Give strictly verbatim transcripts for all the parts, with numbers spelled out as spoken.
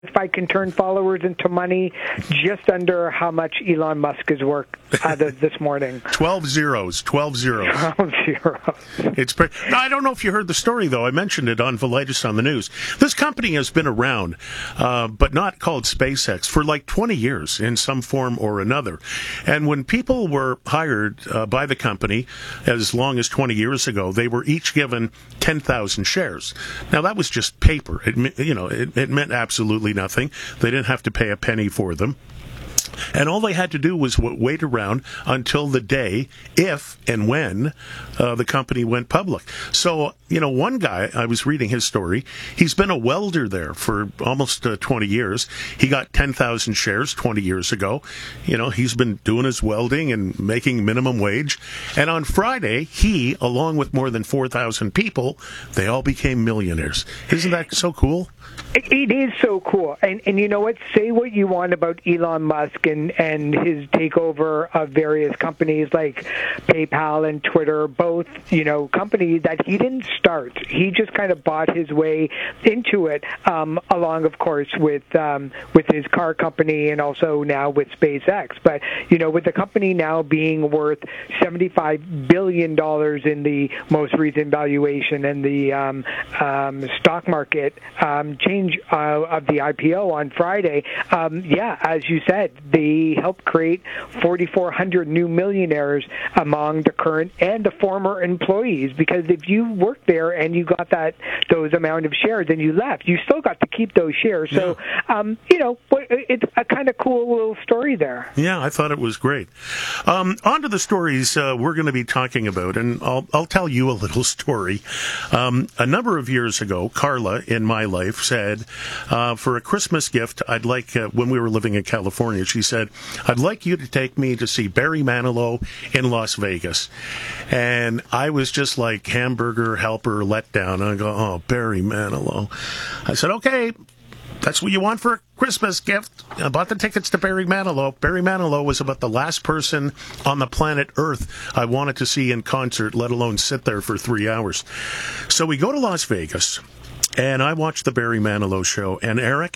if I can turn followers into money, just under how much Elon Musk is worth uh, this morning. Twelve zeros. Twelve zeros. Twelve zeros. It's pretty. No, I don't know if you heard the story, though. I mentioned it on Velitis on the news. This company has been around, uh, but not called SpaceX, for like twenty years in some form or another. And when people were hired uh, by the company, as long as twenty years ago, they were each given ten thousand shares. Now, that was just paper. It, you know, it, it meant absolutely nothing. They didn't have to pay a penny for them. And all they had to do was w- wait around until the day, if and when uh, the company went public. So, you know, one guy, I was reading his story, he's been a welder there for almost uh, twenty years. He got ten thousand shares twenty years ago. You know, he's been doing his welding and making minimum wage. And on Friday, he, along with more than four thousand people, they all became millionaires. Isn't that so cool? It is so cool. And and you know what? Say what you want about Elon Musk and, and his takeover of various companies like PayPal and Twitter, both, you know, companies that he didn't start. He just kind of bought his way into it, um, along, of course, with um, with his car company and also now with SpaceX. But, you know, with the company now being worth seventy-five billion dollars in the most recent valuation and the um, um, stock market um, change uh, of the I P O on Friday, um, yeah, as you said, they helped create forty-four hundred new millionaires among the current and the former employees, because if you worked there and you got that those amount of shares and you left, you still got to keep those shares. So, yeah. um, you know, it's a kind of cool little story there. Yeah, I thought it was great. Um, on to the stories uh, we're going to be talking about, and I'll, I'll tell you a little story. Um, a number of years ago, Carla in my life said, uh, for a Christmas gift, I'd like, uh, when we were living in California, she said, I'd like you to take me to see Barry Manilow in Las Vegas. And I was just like hamburger helper let down. I go, oh, Barry Manilow. I said, okay, that's what you want for a Christmas gift. I bought the tickets to Barry Manilow. Barry Manilow was about the last person on the planet Earth I wanted to see in concert, let alone sit there for three hours. So we go to Las Vegas, and I watched the Barry Manilow show. And Eric,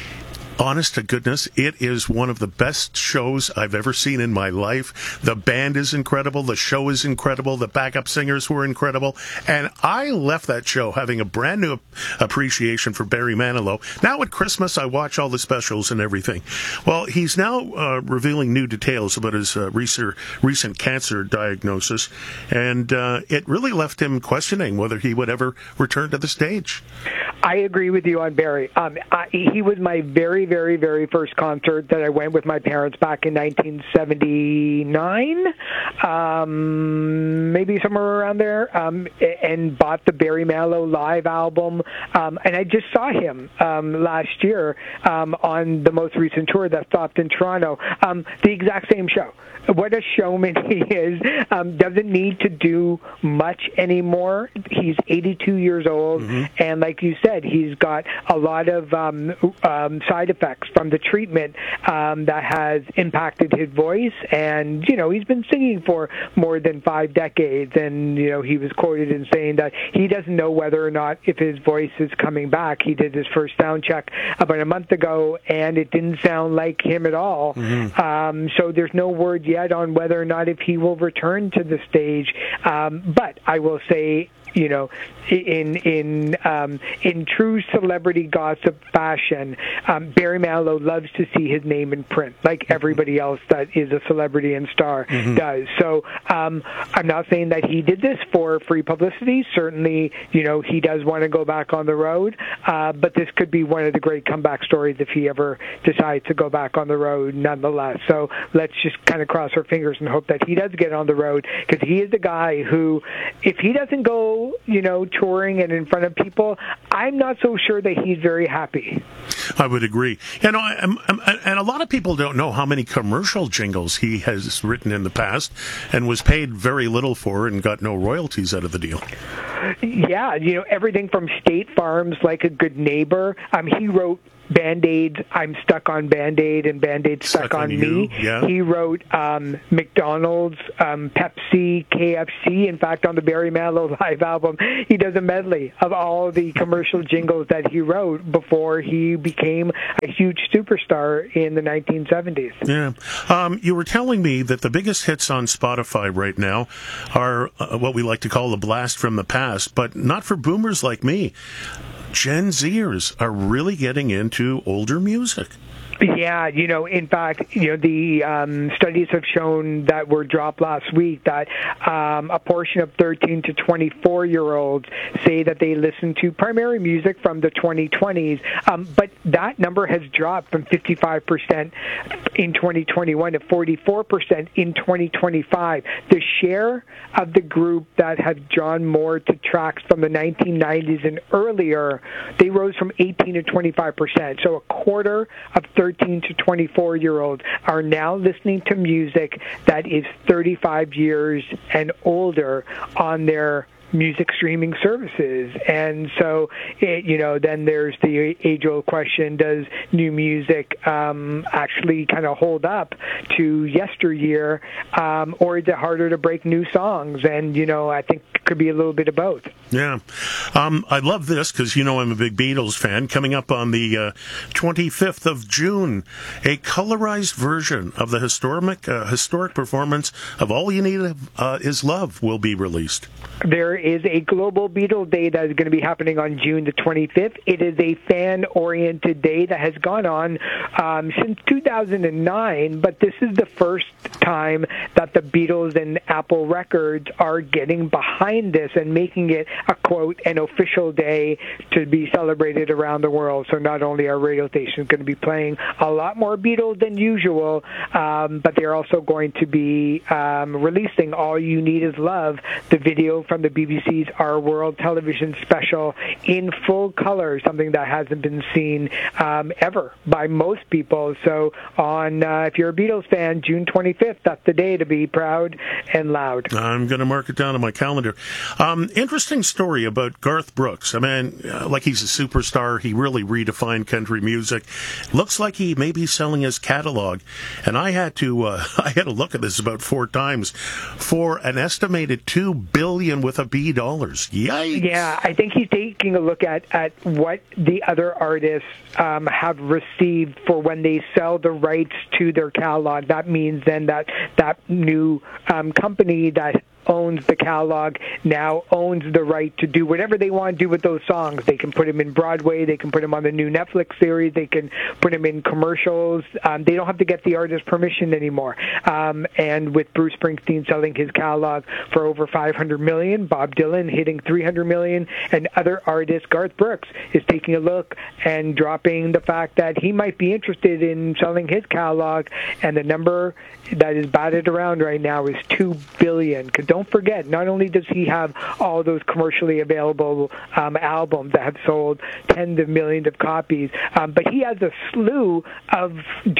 honest to goodness, it is one of the best shows I've ever seen in my life. The band is incredible. The show is incredible. The backup singers were incredible. And I left that show having a brand new appreciation for Barry Manilow. Now at Christmas, I watch all the specials and everything. Well, he's now uh, revealing new details about his uh, recent, recent cancer diagnosis. And uh, it really left him questioning whether he would ever return to the stage. I agree with you on Barry. Um, I, he was my very, very, very first concert that I went with my parents back in nineteen seventy-nine, um, maybe somewhere around there, um, and bought the Barry Manilow live album. Um, and I just saw him um, last year um, on the most recent tour that stopped in Toronto. Um, the exact same show. What a showman he is. Um, doesn't need to do much anymore. He's eighty-two years old, mm-hmm. and like you said, he's got a lot of um, um, side effects from the treatment um, that has impacted his voice. And, you know, he's been singing for more than five decades, and, you know, he was quoted in saying that he doesn't know whether or not if his voice is coming back. He did his first sound check about a month ago, and it didn't sound like him at all. Mm-hmm. Um, so there's no word yet on whether or not if he will return to the stage. Um, but I will say, you know, in in um, in true celebrity gossip fashion, um, Barry Manilow loves to see his name in print, like everybody else that is a celebrity and star mm-hmm. does. So um, I'm not saying that he did this for free publicity. Certainly, you know, he does want to go back on the road, uh, but this could be one of the great comeback stories if he ever decides to go back on the road nonetheless. So let's just kind of cross our fingers and hope that he does get on the road, because he is the guy who, if he doesn't go, you know, touring and in front of people, I'm not so sure that he's very happy. I would agree. You know, and a lot of people don't know how many commercial jingles he has written in the past and was paid very little for and got no royalties out of the deal. Yeah, you know, everything from State Farm's Like a Good Neighbor. Um, he wrote Band-Aids, I'm Stuck on Band-Aid, and Band-Aid Stuck, Stuck on, on Me. Yeah. He wrote um, McDonald's, um, Pepsi, K F C. In fact, on the Barry Manilow live album, he does a medley of all the commercial jingles that he wrote before he became a huge superstar in the nineteen seventies. Yeah. Um, you were telling me that the biggest hits on Spotify right now are uh, what we like to call a blast from the past, but not for boomers like me. Gen Zers are really getting into older music. Yeah, you know, in fact, you know, the um, studies have shown that were dropped last week that um, a portion of thirteen to twenty-four-year-olds say that they listen to primary music from the twenty twenties, um, but that number has dropped from fifty-five percent in twenty twenty-one to forty-four percent in twenty twenty-five. The share of the group that have drawn more to tracks from the nineteen nineties and earlier, they rose from eighteen to twenty-five percent. So a quarter of thirteen to twenty-four-year-olds are now listening to music that is thirty-five years and older on their music streaming services. And so, it, you know, then there's the age-old question, does new music um, actually kind of hold up to yesteryear, um, or is it harder to break new songs? And, you know, I think it could be a little bit of both. Yeah. Um, I love this because, you know, I'm a big Beatles fan. Coming up on the uh, twenty-fifth of June, a colorized version of the historic, uh, historic performance of All You Need uh, Is Love will be released. There is a Global Beatles Day that is going to be happening on June the twenty-fifth. It is a fan-oriented day that has gone on um, since two thousand nine, but this is the first time that the Beatles and Apple Records are getting behind this and making it a, quote, an official day to be celebrated around the world. So not only are radio stations going to be playing a lot more Beatles than usual, um, but they're also going to be um, releasing All You Need Is Love, the video from the B B C's Our World television special, in full color, something that hasn't been seen um, ever by most people. So on, uh, if you're a Beatles fan, June twenty-fifth, that's the day to be proud and loud. I'm going to mark it down on my calendar. Um, interesting story about Garth Brooks. I mean, uh, like he's a superstar. He really redefined country music. Looks like he may be selling his catalog. And I had to, uh, I had to look at this about four times for an estimated two billion with a B dollars. Yikes. Yeah, I think he's taking a look at, at what the other artists um, have received for when they sell the rights to their catalog. That means then that that new um, company that owns the catalog now owns the right to do whatever they want to do with those songs. They can put them in Broadway, they can put them on the new Netflix series, they can put them in commercials. Um, they don't have to get the artist's permission anymore. Um, and with Bruce Springsteen selling his catalog for over five hundred million dollars, Bob Dylan hitting three hundred million dollars, and other artists, Garth Brooks is taking a look and dropping the fact that he might be interested in selling his catalog, and the number that is batted around right now is two billion dollars. Don't forget, not only does he have all those commercially available um, albums that have sold tens of millions of copies, um, but he has a slew of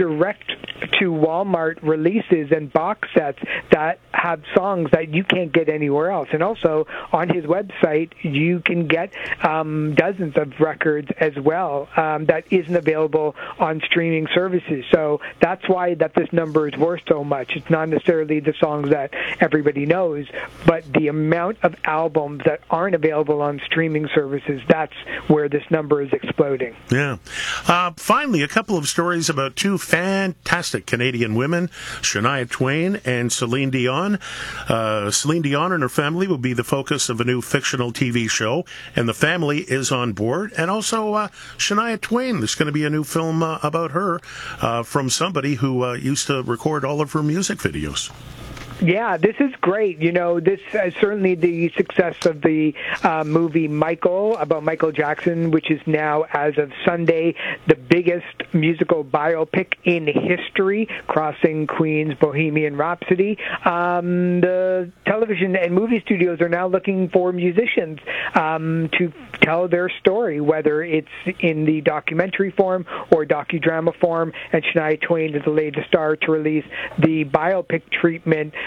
direct-to-Walmart releases and box sets that have songs that you can't get anywhere else. And also, on his website, you can get um, dozens of records as well um, that isn't available on streaming services. So that's why that this number is worth so much. It's not necessarily the songs that everybody knows, but the amount of albums that aren't available on streaming services, that's where this number is exploding. Yeah. Uh, finally, a couple of stories about two fantastic Canadian women, Shania Twain and Celine Dion. Uh, Celine Dion and her family will be the focus of a new fictional T V show, and the family is on board. And also, uh, Shania Twain, there's going to be a new film uh, about her uh, from somebody who uh, used to record all of her music videos. Yeah, this is great. You know, this is certainly the success of the uh, movie Michael, about Michael Jackson, which is now, as of Sunday, the biggest musical biopic in history, crossing Queen's Bohemian Rhapsody. Um, the television and movie studios are now looking for musicians um, to tell their story, whether it's in the documentary form or docudrama form, and Shania Twain is the latest star to release the biopic treatment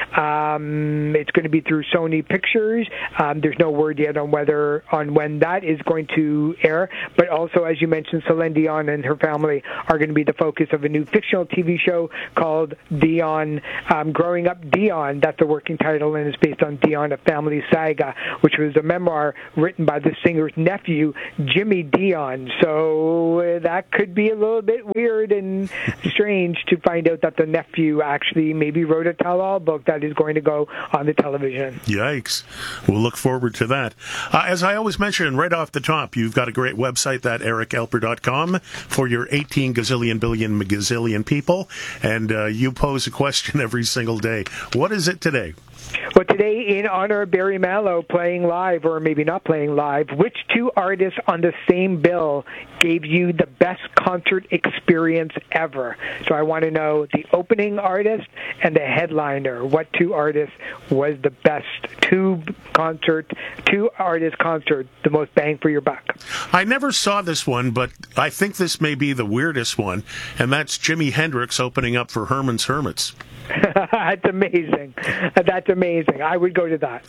Um, it's going to be through Sony Pictures. Um, there's no word yet on whether on when that is going to air. But also, as you mentioned, Celine Dion and her family are going to be the focus of a new fictional T V show called Dion, um, Growing Up Dion. That's the working title, and it's based on Dion, a family saga, which was a memoir written by the singer's nephew, Jimmy Dion. So uh, that could be a little bit weird and strange to find out that the nephew actually maybe wrote a tell-all book that is going to go on the television. Yikes. We'll look forward to that. Uh, as I always mention, right off the top, you've got a great website, that eric alper dot com, for your eighteen gazillion billion gazillion people, and uh, you pose a question every single day. What is it today? Well, today, in honor of Barry Manilow playing live, or maybe not playing live, which two artists on the same bill gave you the best concert experience ever? So I want to know the opening artist and the headliner. What two artists was the best two concert, two artist concert, the most bang for your buck? I never saw this one, but I think this may be the weirdest one, and that's Jimi Hendrix opening up for Herman's Hermits. That's amazing. That's amazing. I would go to that.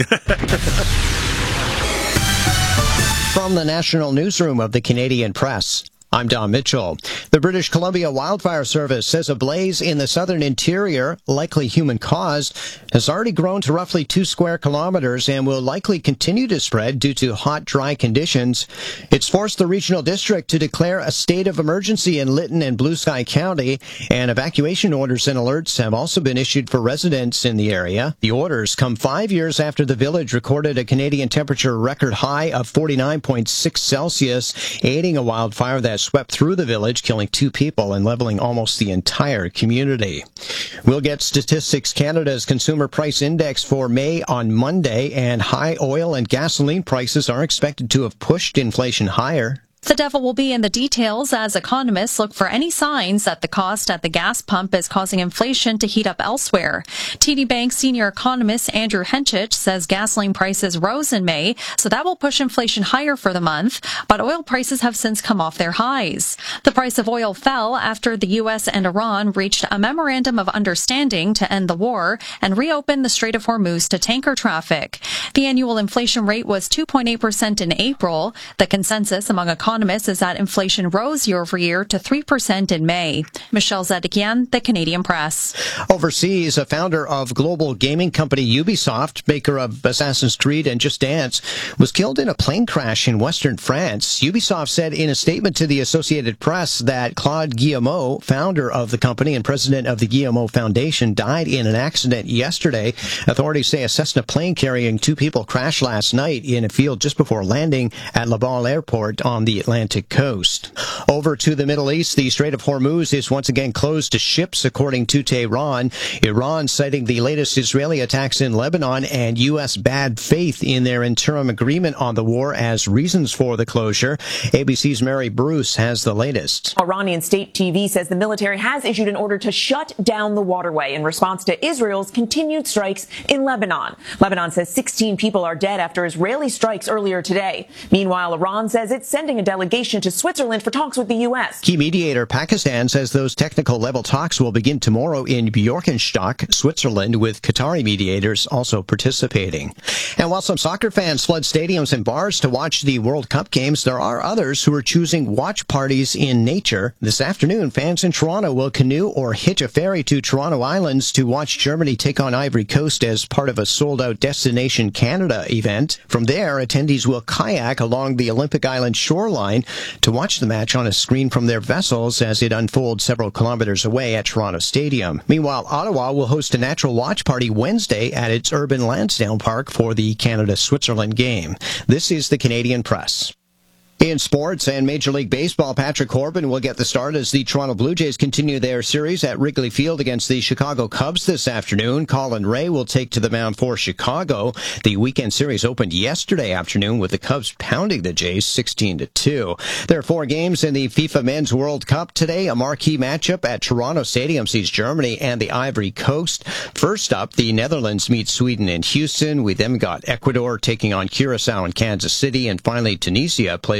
From the National Newsroom of the Canadian Press, I'm Don Mitchell. The British Columbia Wildfire Service says a blaze in the southern interior, likely human-caused, has already grown to roughly two square kilometers and will likely continue to spread due to hot, dry conditions. It's forced the regional district to declare a state of emergency in Lytton and Blue Sky County, and evacuation orders and alerts have also been issued for residents in the area. The orders come five years after the village recorded a Canadian temperature record high of forty-nine point six Celsius, aiding a wildfire that swept through the village, killing two people and leveling almost the entire community. We'll get Statistics Canada's Consumer Price Index for May on Monday, and high oil and gasoline prices are expected to have pushed inflation higher. The devil will be in the details as economists look for any signs that the cost at the gas pump is causing inflation to heat up elsewhere. T D Bank senior economist Andrew Henchich says gasoline prices rose in May, so that will push inflation higher for the month, but oil prices have since come off their highs. The price of oil fell after the U S and Iran reached a memorandum of understanding to end the war and reopen the Strait of Hormuz to tanker traffic. The annual inflation rate was two point eight percent in April. The consensus among economists Economist is that inflation rose year over year to three percent in May. Michelle Zedekian, The Canadian Press. Overseas, a founder of global gaming company Ubisoft, maker of Assassin's Creed and Just Dance, was killed in a plane crash in western France. Ubisoft said in a statement to the Associated Press that Claude Guillemot, founder of the company and president of the Guillemot Foundation, died in an accident yesterday. Authorities say a Cessna plane carrying two people crashed last night in a field just before landing at La Balle Airport on the Atlantic coast. Over to the Middle East, the Strait of Hormuz is once again closed to ships, according to Tehran. Iran citing the latest Israeli attacks in Lebanon and U S bad faith in their interim agreement on the war as reasons for the closure. A B C's Mary Bruce has the latest. Iranian state T V says the military has issued an order to shut down the waterway in response to Israel's continued strikes in Lebanon. Lebanon says sixteen people are dead after Israeli strikes earlier today. Meanwhile, Iran says it's sending a delegation to Switzerland for talks with the U S. Key mediator Pakistan says those technical level talks will begin tomorrow in Björkenstock, Switzerland, with Qatari mediators also participating. And while some soccer fans flood stadiums and bars to watch the World Cup games, there are others who are choosing watch parties in nature. This afternoon, fans in Toronto will canoe or hitch a ferry to Toronto Islands to watch Germany take on Ivory Coast as part of a sold-out Destination Canada event. From there, attendees will kayak along the Olympic Island shoreline to watch the match on a screen from their vessels as it unfolds several kilometers away at Toronto Stadium. Meanwhile, Ottawa will host a natural watch party Wednesday at its urban Lansdowne Park for the Canada-Switzerland game. This is the Canadian Press. In sports and Major League Baseball, Patrick Corbin will get the start as the Toronto Blue Jays continue their series at Wrigley Field against the Chicago Cubs this afternoon. Colin Ray will take to the mound for Chicago. The weekend series opened yesterday afternoon with the Cubs pounding the Jays sixteen to two. There are four games in the FIFA Men's World Cup today. A marquee matchup at Toronto Stadium sees Germany and the Ivory Coast. First up, the Netherlands meet Sweden in Houston. We then got Ecuador taking on Curacao in Kansas City. And finally, Tunisia plays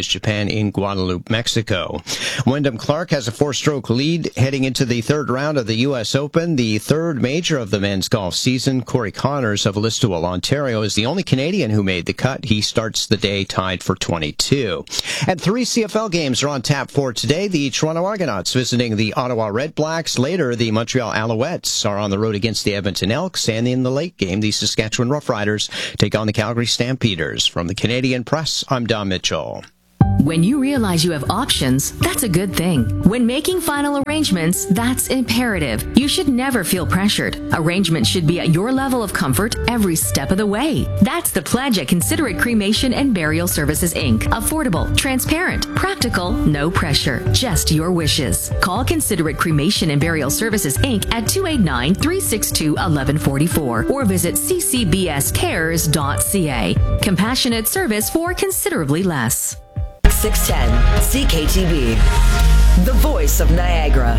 against Japan in Guadalupe, Mexico. Wyndham Clark has a four-stroke lead heading into the third round of the U S Open, the third major of the men's golf season. Corey Connors of Listowel, Ontario, is the only Canadian who made the cut. He starts the day tied for twenty-two. And three C F L games are on tap for today. The Toronto Argonauts visiting the Ottawa Red Blacks. Later, the Montreal Alouettes are on the road against the Edmonton Elks. And in the late game, the Saskatchewan Roughriders take on the Calgary Stampeders. From the Canadian Press, I'm Don Mitchell. When you realize you have options, that's a good thing. When making final arrangements, that's imperative. You should never feel pressured. Arrangements should be at your level of comfort every step of the way. That's the pledge at Considerate Cremation and Burial Services, Incorporated. Affordable, transparent, practical, no pressure, just your wishes. Call Considerate Cremation and Burial Services, Incorporated at two eight nine, three six two, one one four four or visit c c b s cares dot c a. Compassionate service for considerably less. six ten C K T V, the voice of Niagara.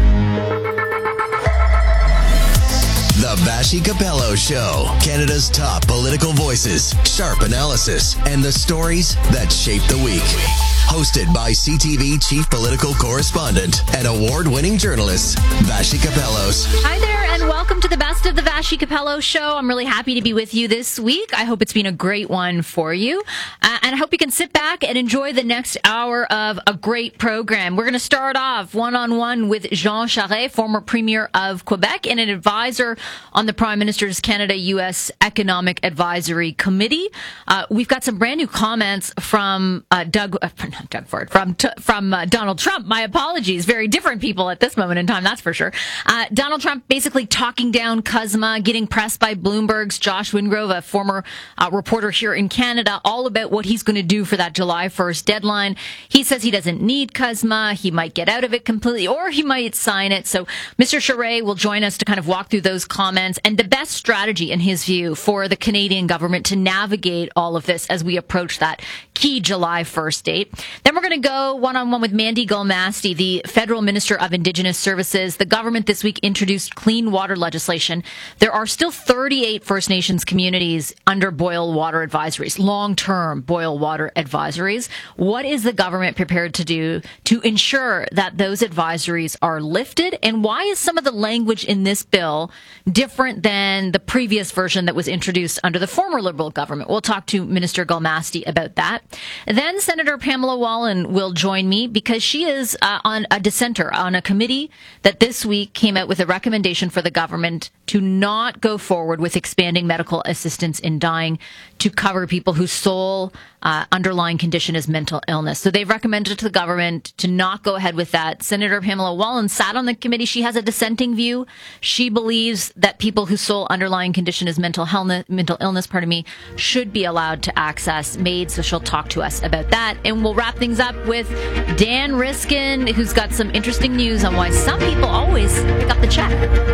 The Vassy Capello Show, Canada's top political voices, sharp analysis, and the stories that shape the week. Hosted by C T V chief political correspondent and award-winning journalist, Vassy Capellos. Hi there, and welcome to the Best of the Vassy Capello Show. I'm really happy to be with you this week. I hope it's been a great one for you. Uh, and I hope you can sit back and enjoy the next hour of a great program. We're going to start off one-on-one with Jean Charest, former Premier of Quebec and an advisor on the Prime Minister's Canada-U S Economic Advisory Committee. Uh, we've got some brand new comments from uh, Doug... Uh, not Doug Ford, from t- from uh, Donald Trump. My apologies. Very different people at this moment in time, that's for sure. Uh, Donald Trump basically talking down C U S M A, getting pressed by Bloomberg's Josh Wingrove, a former uh, reporter here in Canada, all about what he's going to do for that July first deadline. He says he doesn't need C U S M A. He might get out of it completely, or he might sign it. So Mister Charest will join us to kind of walk through those comments and the best strategy, in his view, for the Canadian government to navigate all of this as we approach that key July first date. Then we're going to go one-on-one with Mandy Gulmasti, the Federal Minister of Indigenous Services. The government this week introduced clean water legislation. There are still thirty-eight First Nations communities under boil water advisories, long-term boil water advisories. What is the government prepared to do to ensure that those advisories are lifted? And why is some of the language in this bill different than the previous version that was introduced under the former Liberal government? We'll talk to Minister Gulmasti about that. Then Senator Pamela Wallin will join me because she is uh, on a dissenter on a committee that this week came out with a recommendation for the government to not go forward with expanding medical assistance in dying to cover people whose sole uh, underlying condition is mental illness. So they've recommended to the government to not go ahead with that. Senator Pamela Wallin sat on the committee. She has a dissenting view. She believes that people whose sole underlying condition is mental illness, mental illness, pardon me, should be allowed to access MAID. So she'll talk to us about that. And we'll wrap things up with Dan Riskin, who's got some interesting news on why some people always pick up the check.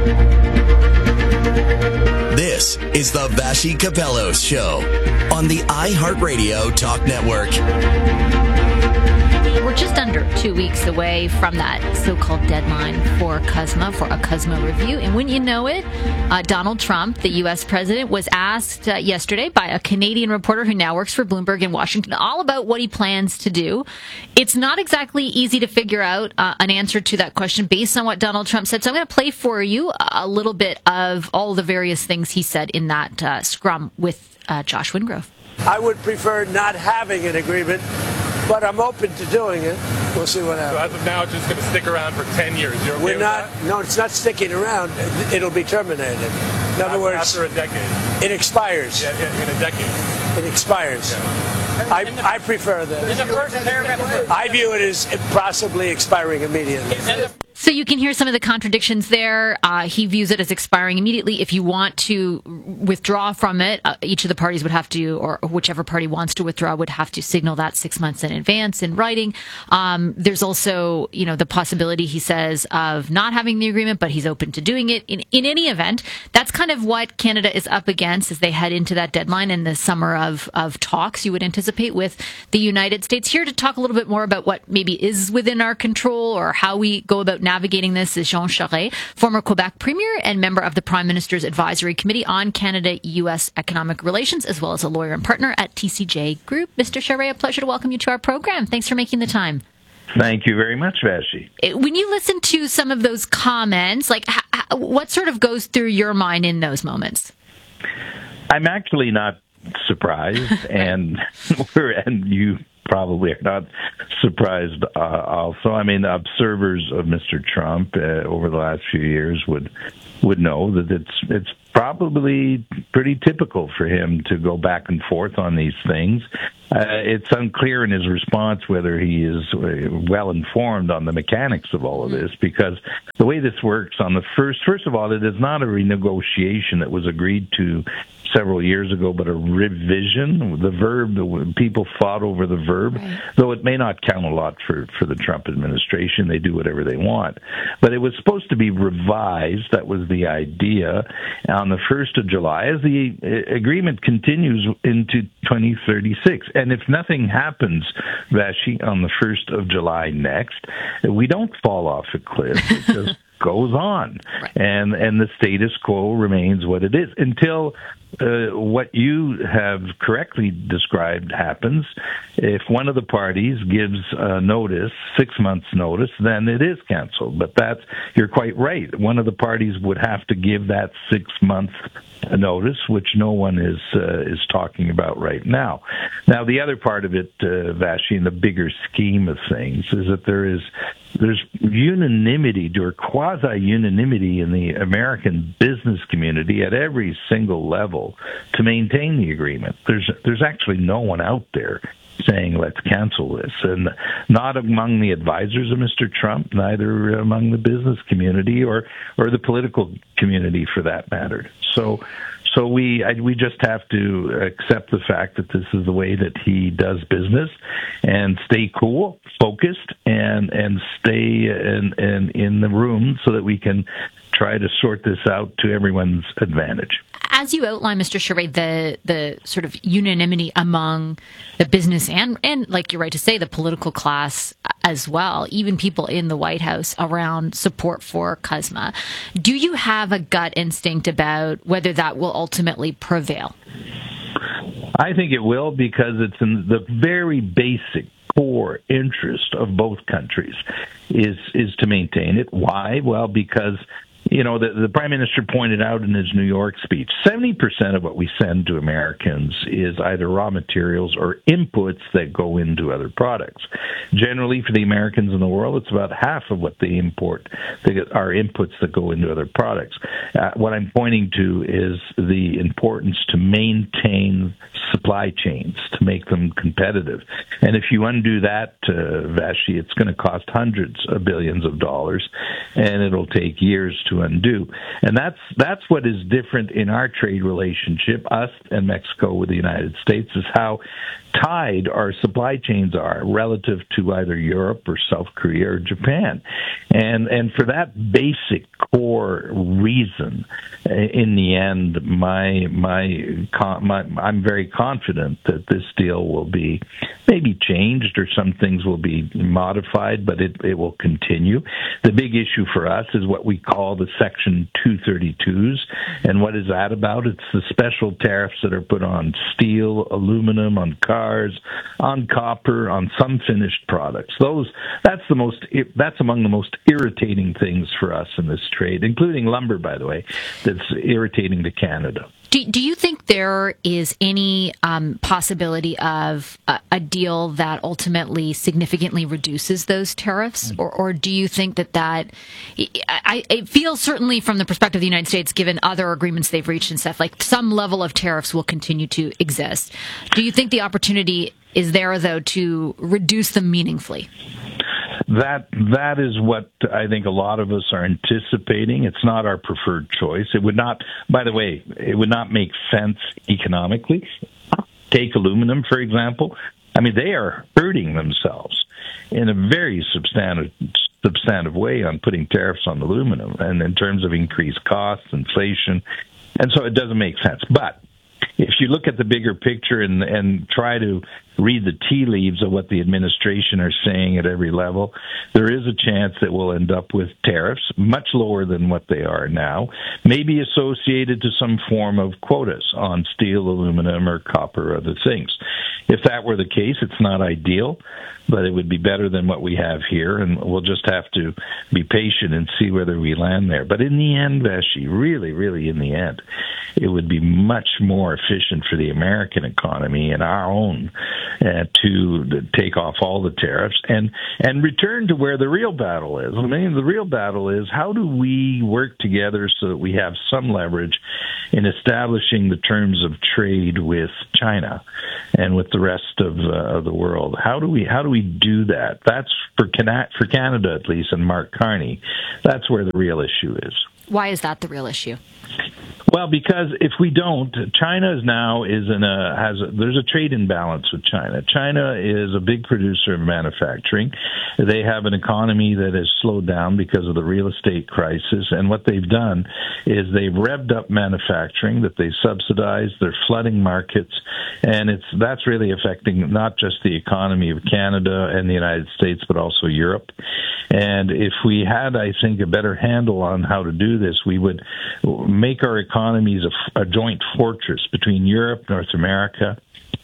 This is the Vassy Capellos Show on the iHeartRadio Talk Network. We're just under two weeks away from that so-called deadline for C U S M A, for a C U S M A review. And when you know it, uh, Donald Trump, the U S president, was asked uh, yesterday by a Canadian reporter who now works for Bloomberg in Washington all about what he plans to do. It's not exactly easy to figure out uh, an answer to that question based on what Donald Trump said. So I'm going to play for you a little bit of all the various things he said in that uh, scrum with uh, Josh Wingrove. I would prefer not having an agreement, but I'm open to doing it. We'll see what happens. So as of now, it's just going to stick around for ten years. You're okay We're with not. that? No, it's not sticking around. It'll be terminated. In after, other words, after a decade. It expires. Yeah, yeah, in a decade. It expires. Yeah. I, I prefer that. I view it as possibly expiring immediately. So you can hear some of the contradictions there. Uh, he views it as expiring immediately. If you want to withdraw from it, uh, each of the parties would have to, or whichever party wants to withdraw, would have to signal that six months in advance in writing. Um, there's also, you know, the possibility, he says, of not having the agreement, but he's open to doing it. In, in any event, that's kind of what Canada is up against as they head into that deadline in the summer of, of talks you would anticipate with the United States. Here to talk a little bit more about what maybe is within our control or how we go about navigating this is Jean Charest, former Quebec Premier and member of the Prime Minister's Advisory Committee on Canada-U S Economic Relations, as well as a lawyer and partner at T C J Group. Mister Charest, a pleasure to welcome you to our program. Thanks for making the time. Thank you very much, Vashi. When you listen to some of those comments, like how, what sort of goes through your mind in those moments? I'm actually not surprised, and and you probably are not surprised uh, also. I mean, observers of Mister Trump uh, over the last few years would would know that it's it's probably pretty typical for him to go back and forth on these things. Uh, it's unclear in his response whether he is well informed on the mechanics of all of this, because the way this works on the first, first of all, it is not a renegotiation that was agreed to several years ago, but a revision. The verb, people fought over the verb, right. Though it may not count a lot for, for the Trump administration. They do whatever they want. But it was supposed to be revised. That was the idea on the first of July, as the agreement continues into twenty thirty-six. And if nothing happens, Vashi, on the first of July next, we don't fall off a cliff. It just goes on. Right. And, and the status quo remains what it is until Uh, what you have correctly described happens. If one of the parties gives a notice, six months notice, then it is canceled. But that's, you're quite right. One of the parties would have to give that six month notice, which no one is uh, is talking about right now. Now, the other part of it, uh, Vashi, in the bigger scheme of things, is that there is there's unanimity or quasi-unanimity in the American business community at every single level to maintain the agreement. There's there's actually no one out there saying, let's cancel this. And not among the advisors of Mister Trump, neither among the business community or, or the political community for that matter. So so we I, we just have to accept the fact that this is the way that he does business and stay cool, focused, and and stay in, in, in the room so that we can try to sort this out to everyone's advantage. As you outline, Mister Charest, the the sort of unanimity among the business and, and, like you're right to say, the political class as well, even people in the White House around support for C U S M A. Do you have a gut instinct about whether that will ultimately prevail? I think it will, because it's in the very basic core interest of both countries is is to maintain it. Why? Well, because you know, the, the Prime Minister pointed out in his New York speech, seventy percent of what we send to Americans is either raw materials or inputs that go into other products. Generally, for the Americans in the world, it's about half of what they import they are inputs that go into other products. Uh, what I'm pointing to is the importance to maintain supply chains, to make them competitive. And if you undo that, uh, Vashi, it's going to cost hundreds of billions of dollars, and it'll take years to undo. And that's that's what is different in our trade relationship, us and Mexico with the United States, is how tied our supply chains are relative to either Europe or South Korea or Japan. And and for that basic core reason, in the end, my my, my I'm very confident that this deal will be maybe changed or some things will be modified, but it, it will continue. The big issue for us is what we call the Section two thirty-twos. And what is that about? It's the special tariffs that are put on steel, aluminum, on cars, on copper, on some finished products. Those that's the most that's among the most irritating things for us in this trade, including lumber, by the way, that's irritating to Canada. Do, do you think there is any um, possibility of a, a deal that ultimately significantly reduces those tariffs? Or, or do you think that that, I, it feels certainly from the perspective of the United States, given other agreements they've reached and stuff, like some level of tariffs will continue to exist. Do you think the opportunity is there, though, to reduce them meaningfully? That that is what I think a lot of us are anticipating. It's not our preferred choice. It would not, by the way, it would not make sense economically. Take aluminum, for example. I mean, they are hurting themselves in a very substantive substantive way on putting tariffs on aluminum, and in terms of increased costs, inflation, and so it doesn't make sense. But if you look at the bigger picture and and try to read the tea leaves of what the administration are saying at every level, there is a chance that we'll end up with tariffs much lower than what they are now, maybe associated to some form of quotas on steel, aluminum, or copper, or other things. If that were the case, it's not ideal, but it would be better than what we have here, and we'll just have to be patient and see whether we land there. But in the end, Vashi, really, really in the end, it would be much more efficient for the American economy and our own uh, to take off all the tariffs and, and return to where the real battle is. I mean, the real battle is how do we work together so that we have some leverage in establishing the terms of trade with China and with the rest of, uh, of the world. How do we how do we do that? That's for Can- for Canada at least, and Mark Carney. That's where the real issue is. Why is that the real issue? Well, because if we don't, China is now is in a has a, there's a trade imbalance with China. China is a big producer of manufacturing. They have an economy that has slowed down because of the real estate crisis, and what they've done is they've revved up manufacturing that they subsidize. They're flooding markets, and it's that's really affecting not just the economy of Canada and the United States, but also Europe. And if we had, I think, a better handle on how to do this, we would make our economies a, a joint fortress between Europe, North America,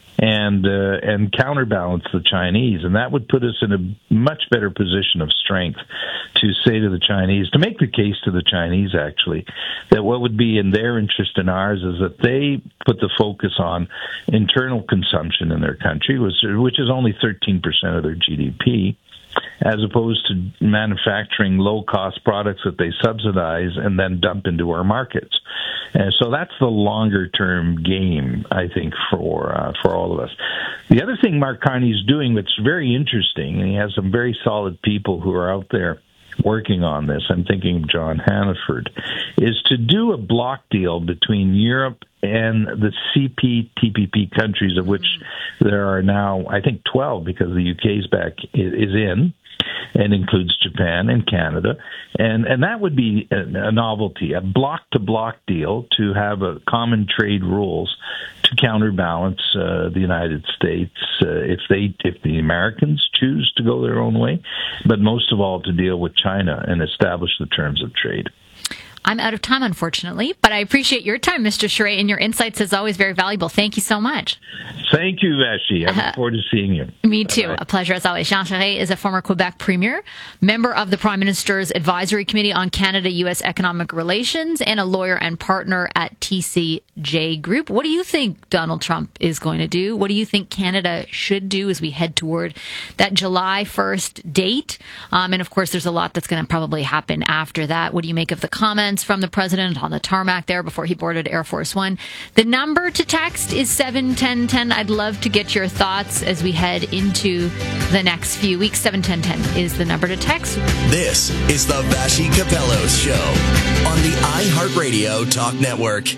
and uh, and counterbalance the Chinese. And that would put us in a much better position of strength to say to the Chinese, to make the case to the Chinese, actually, that what would be in their interest and ours is that they put the focus on internal consumption in their country, which, which is only thirteen percent of their G D P, as opposed to manufacturing low-cost products that they subsidize and then dump into our markets. And so that's the longer-term game, I think, for uh, for all of us. The other thing Mark Carney's doing that's very interesting, and he has some very solid people who are out there working on this, I'm thinking of John Hannaford, is to do a block deal between Europe and the C P T P P countries, of which there are now, I think, twelve, because the U K's back is in, and includes Japan and Canada. And and that would be a, a novelty, a block-to-block deal to have a common trade rules to counterbalance uh, the United States uh, if they if the Americans choose to go their own way, but most of all to deal with China and establish the terms of trade. I'm out of time, unfortunately, but I appreciate your time, Mister Charest, and your insights is always very valuable. Thank you so much. Thank you, Vashi. I look uh, forward to seeing you. Me too. Bye-bye. A pleasure as always. Jean Charest is a former Quebec Premier, member of the Prime Minister's Advisory Committee on Canada-U S Economic Relations, and a lawyer and partner at T C J Group. What do you think Donald Trump is going to do? What do you think Canada should do as we head toward that July first date? Um, and of course, there's a lot that's going to probably happen after that. What do you make of the comments from the president on the tarmac there before he boarded Air Force One? The number to text is seven ten ten. I'd love to get your thoughts as we head into the next few weeks. seven ten ten is the number to text. This is the Vashi Capello Show on the iHeartRadio Talk Network.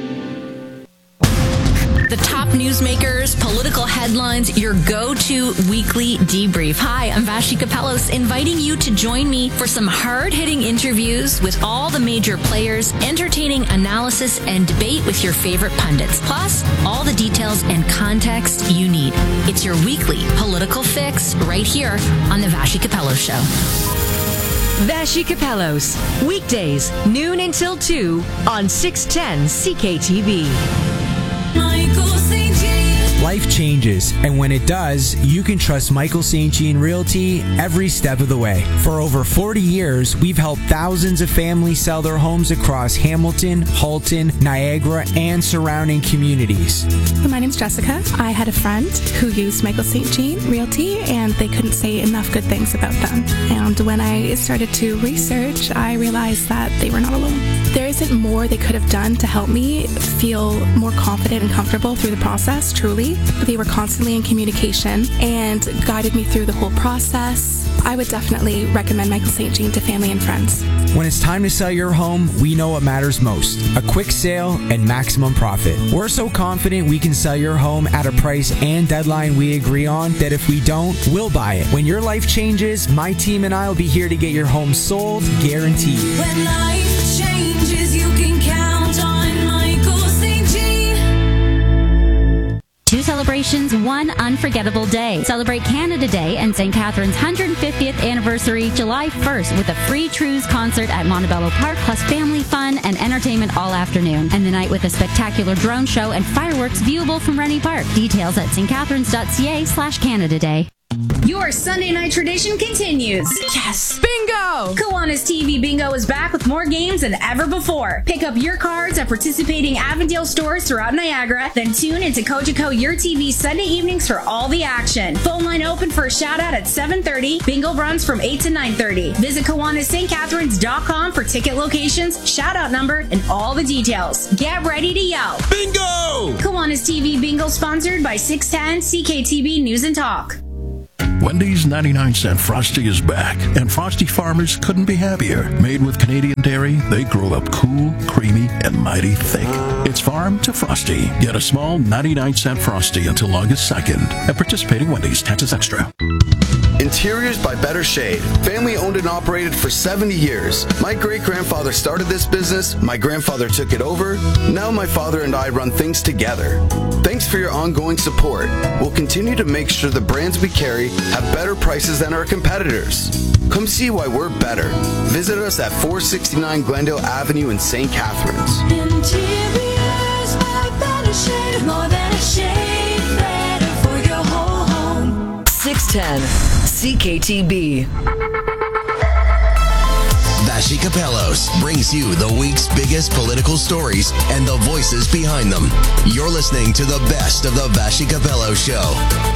The top newsmakers, political headlines, your go-to weekly debrief. Hi, I'm Vashi Capellos, inviting you to join me for some hard-hitting interviews with all the major players, entertaining analysis and debate with your favorite pundits, plus all the details and context you need. It's your weekly political fix right here on the Vashi Capellos Show. Vashi Capellos, weekdays, noon until two on six ten C K T V. Life changes, and when it does, you can trust Michael Saint Jean Realty every step of the way. For over forty years, we've helped thousands of families sell their homes across Hamilton, Halton, Niagara, and surrounding communities. My name's Jessica. I had a friend who used Michael Saint Jean Realty, and they couldn't say enough good things about them. And when I started to research, I realized that they were not alone. There isn't more they could have done to help me feel more confident and comfortable through the process, truly. They were constantly in communication and guided me through the whole process. I would definitely recommend Michael Saint Jean to family and friends. When it's time to sell your home, we know what matters most: a quick sale and maximum profit. We're so confident we can sell your home at a price and deadline we agree on that if we don't, we'll buy it. When your life changes, my team and I will be here to get your home sold, guaranteed. When life changes, you can count on Michael Saint Jean. celebrations one unforgettable day. Celebrate Canada Day and Saint Catharines' one hundred fiftieth anniversary July first with a free Trues concert at Montebello Park, plus family fun and entertainment all afternoon. And the night with a spectacular drone show and fireworks viewable from Rennie Park. Details at stcatharines.ca slash Canada Day. Your Sunday night tradition continues. Yes! Bingo! Kiwanis T V Bingo is back with more games than ever before. Pick up your cards at participating Avondale stores throughout Niagara, then tune into Cogeco Your T V Sunday evenings for all the action. Phone line open for a shout out at seven thirty. Bingo runs from eight to nine thirty. Visit Kiwanis St Catharines dot com for ticket locations, shout out number, and all the details. Get ready to yell. Bingo! Kiwanis T V Bingo sponsored by six ten C K T B News and Talk. Wendy's ninety-nine cent Frosty is back, and Frosty farmers couldn't be happier. Made with Canadian dairy, they grow up cool, creamy, and mighty thick. It's farm to Frosty. Get a small ninety-nine cent Frosty until August second at participating Wendy's. Taxes extra. Interiors by Better Shade. Family owned and operated for seventy years. My great-grandfather started this business, my grandfather took it over, now my father and I run things together. Thanks for your ongoing support. We'll continue to make sure the brands we carry have better prices than our competitors. Come see why we're better. Visit us at four sixty-nine Glendale Avenue in Saint Catharines. Interiors by Better Shade. More than a shade, better for your whole home. six ten C K T B. Vassy Kapelos brings you the week's biggest political stories and the voices behind them. You're listening to the best of the Vassy Kapelos Show.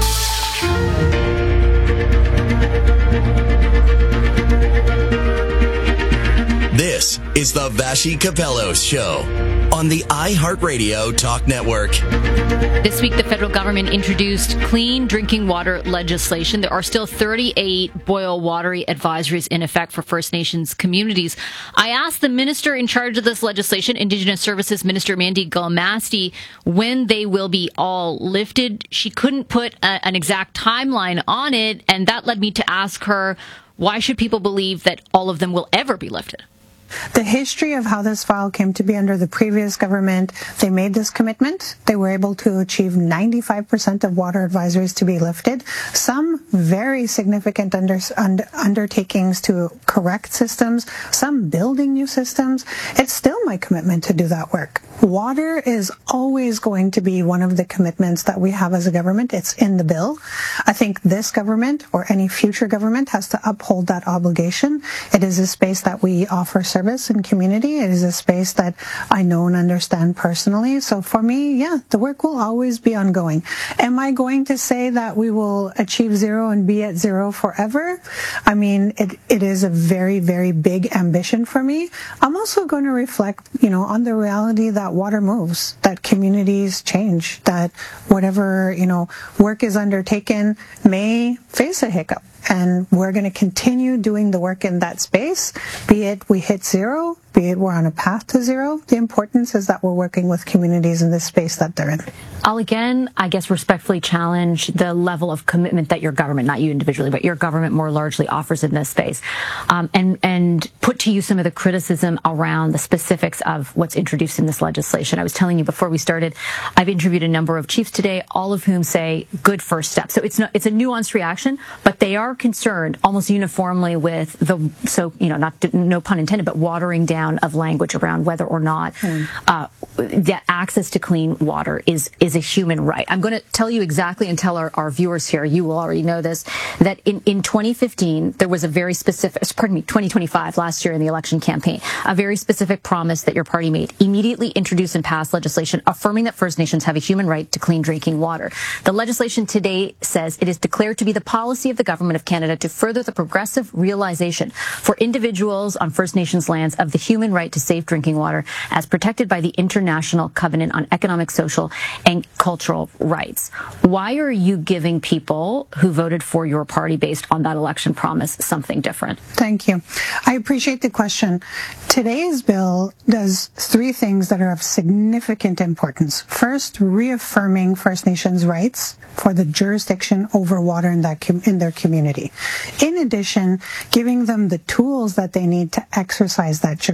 This is the Vassy Kapelos Show on the iHeartRadio Talk Network. This week, the federal government introduced clean drinking water legislation. There are still thirty-eight boil watery advisories in effect for First Nations communities. I asked the minister in charge of this legislation, Indigenous Services Minister Mandy Galmasti, when they will be all lifted. She couldn't put a, an exact timeline on it, and that led me to ask her, why should people believe that all of them will ever be lifted? The history of how this file came to be under the previous government, they made this commitment. They were able to achieve ninety-five percent of water advisories to be lifted. Some very significant under, under, undertakings to correct systems, some building new systems. It's still my commitment to do that work. Water is always going to be one of the commitments that we have as a government. It's in the bill. I think this government or any future government has to uphold that obligation. It is a space that we offer service and community. It is a space that I know and understand personally. So for me, yeah, the work will always be ongoing. Am I going to say that we will achieve zero and be at zero forever? I mean, it, it is a very, very big ambition for me. I'm also going to reflect, you know, on the reality that water moves, that communities change, that whatever, you know, work is undertaken may face a hiccup. And we're going to continue doing the work in that space, be it we hit zero, be it we're on a path to zero. The importance is that we're working with communities in this space that they're in. I'll again, I guess, respectfully challenge the level of commitment that your government, not you individually, but your government more largely offers in this space, um, and, and put to you some of the criticism around the specifics of what's introduced in this legislation. I was telling you before we started, I've interviewed a number of chiefs today, all of whom say good first step. So it's not, it's a nuanced reaction, but they are concerned almost uniformly with the, so, you know, not, no pun intended, but watering down of language around whether or not mm. uh, that access to clean water is, is a human right. I'm going to tell you exactly and tell our, our viewers here, you will already know this, that in, in twenty fifteen, there was a very specific, pardon me, twenty twenty-five, last year in the election campaign, a very specific promise that your party made. Immediately introduce and pass legislation affirming that First Nations have a human right to clean drinking water. The legislation today says it is declared to be the policy of the government of Canada to further the progressive realization for individuals on First Nations lands of the human right to safe drinking water as protected by the International Covenant on Economic, Social, and Cultural Rights. Why are you giving people who voted for your party based on that election promise something different? Thank you. I appreciate the question. Today's bill does three things that are of significant importance. First, reaffirming First Nations rights for the jurisdiction over water in that com- in their community. In addition, giving them the tools that they need to exercise that jurisdiction.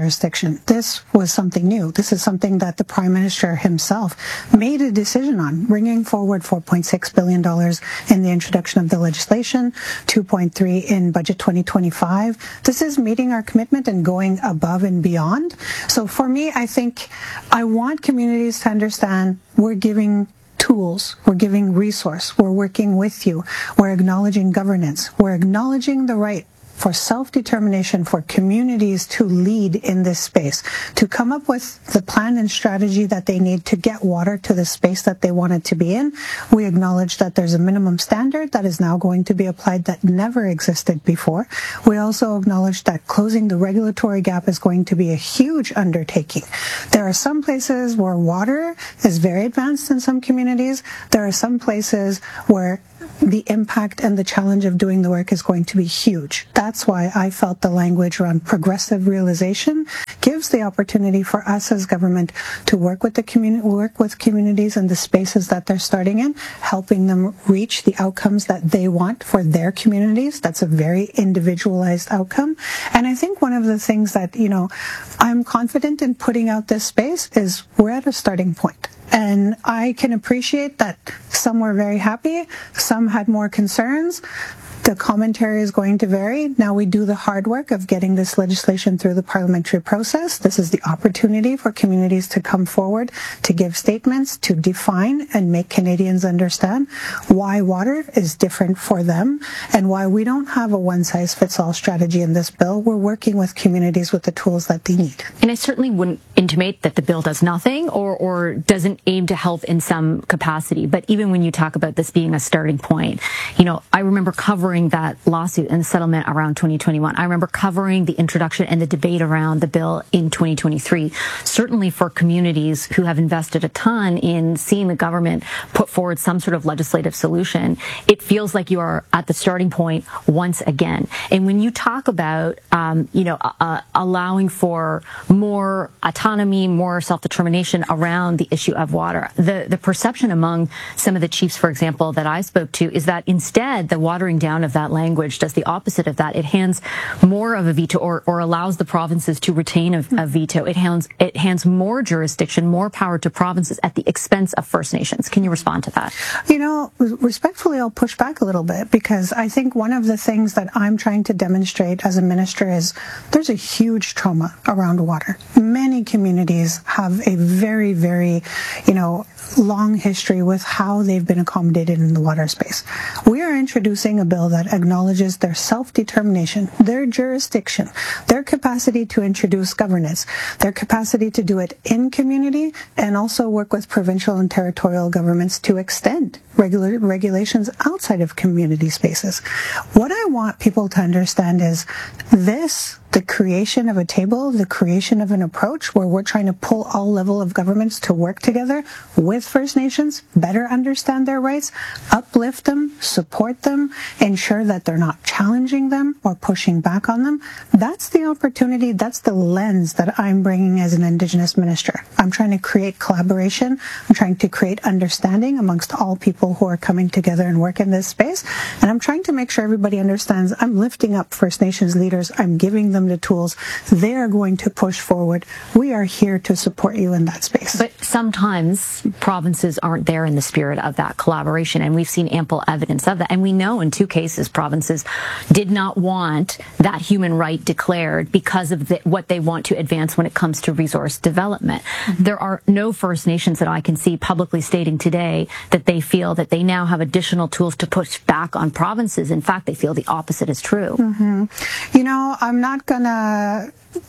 jurisdiction. This was something new. This is something that the Prime Minister himself made a decision on, bringing forward four point six billion dollars in the introduction of the legislation, two point three in Budget twenty twenty-five. This is meeting our commitment and going above and beyond. So for me, I think I want communities to understand we're giving tools, we're giving resource, we're working with you, we're acknowledging governance, we're acknowledging the right for self-determination for communities to lead in this space, to come up with the plan and strategy that they need to get water to the space that they want it to be in. We acknowledge that there's a minimum standard that is now going to be applied that never existed before. We also acknowledge that closing the regulatory gap is going to be a huge undertaking. There are some places where water is very advanced in some communities. There are some places where the impact and the challenge of doing the work is going to be huge. That's why I felt the language around progressive realization gives the opportunity for us as government to work with the community, work with communities in the spaces that they're starting in, helping them reach the outcomes that they want for their communities. That's a very individualized outcome. And I think one of the things that, you know, I'm confident in putting out this space is we're at a starting point. And I can appreciate that some were very happy, some had more concerns. The commentary is going to vary. Now we do the hard work of getting this legislation through the parliamentary process. This is the opportunity for communities to come forward, to give statements, to define and make Canadians understand why water is different for them and why we don't have a one-size-fits-all strategy in this bill. We're working with communities with the tools that they need. And I certainly wouldn't intimate that the bill does nothing or, or doesn't aim to help in some capacity. But even when you talk about this being a starting point, you know, I remember covering that lawsuit and the settlement around twenty twenty-one. I remember covering the introduction and the debate around the bill in twenty twenty-three. Certainly for communities who have invested a ton in seeing the government put forward some sort of legislative solution, it feels like you are at the starting point once again. And when you talk about, um, you know, uh, allowing for more autonomy, more self-determination around the issue of water, the, the perception among some of the chiefs, for example, that I spoke to is that instead the watering down of that language does the opposite of that. It hands more of a veto or, or allows the provinces to retain a, a veto. It hands, it hands more jurisdiction, more power to provinces at the expense of First Nations. Can you respond to that? You know, respectfully, I'll push back a little bit because I think one of the things that I'm trying to demonstrate as a minister is there's a huge trauma around water. Many communities have a very, very, you know, long history with how they've been accommodated in the water space. We are introducing a bill that acknowledges their self-determination, their jurisdiction, their capacity to introduce governance, their capacity to do it in community, and also work with provincial and territorial governments to extend regular regulations outside of community spaces. What I want people to understand is this, the creation of a table, the creation of an approach where we're trying to pull all level of governments to work together with First Nations, better understand their rights, uplift them, support them, ensure that they're not challenging them or pushing back on them. That's the opportunity, that's the lens that I'm bringing as an Indigenous minister. I'm trying to create collaboration. I'm trying to create understanding amongst all people who are coming together and work in this space. And I'm trying to make sure everybody understands I'm lifting up First Nations leaders. I'm giving them the tools. They are going to push forward. We are here to support you in that space. But sometimes provinces aren't there in the spirit of that collaboration, and we've seen ample evidence of that. And we know in two cases provinces did not want that human right declared because of the, what they want to advance when it comes to resource development. Mm-hmm. There are no First Nations that I can see publicly stating today that they feel that they now have additional tools to push back on provinces. In fact, they feel the opposite is true. Mm-hmm. You know, I'm not gonna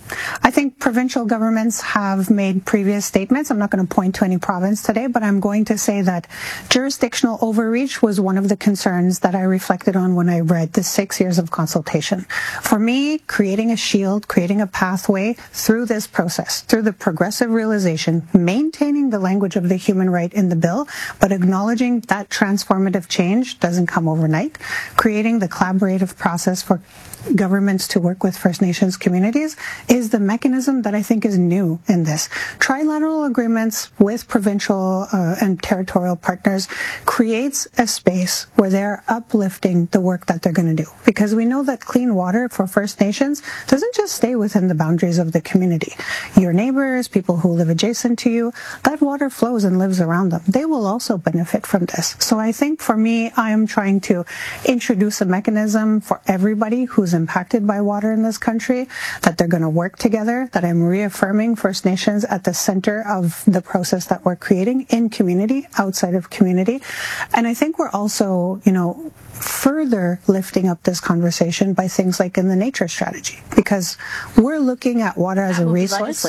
I think provincial governments have made previous statements. I'm not going to point to any province today, but I'm going to say that jurisdictional overreach was one of the concerns that I reflected on when I read the six years of consultation. For me, creating a shield, creating a pathway through this process, through the progressive realization, maintaining the language of the human right in the bill, but acknowledging that transformative change doesn't come overnight, creating the collaborative process for governments to work with First Nations communities is the mechanism that I think is new in this. Trilateral agreements with provincial uh, and territorial partners creates a space where they're uplifting the work that they're going to do. Because we know that clean water for First Nations doesn't just stay within the boundaries of the community. Your neighbors, people who live adjacent to you, that water flows and lives around them. They will also benefit from this. So I think for me, I am trying to introduce a mechanism for everybody who's impacted by water in this country, that they're going to work together, that I'm reaffirming First Nations at the center of the process that we're creating in community, outside of community. And I think we're also, you know, further lifting up this conversation by things like in the nature strategy, because we're looking at water as a resource.